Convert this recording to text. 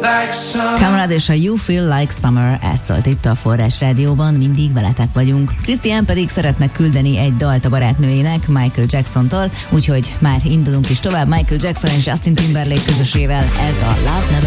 Kamrad és a You Feel Like Summer, ez szólt itt a Forrás Rádióban, mindig veletek vagyunk. Krisztián pedig szeretne küldeni egy dalt a barátnőjének, Michael Jacksontól, úgyhogy már indulunk is tovább Michael Jackson és Justin Timberlake közösével, ez a Love Never